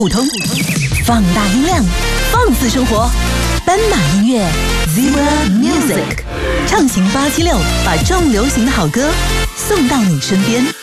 普通，放大音量，放肆生活，斑马音乐 Zebra Music， 畅行876，把重流行的好歌送到你身边。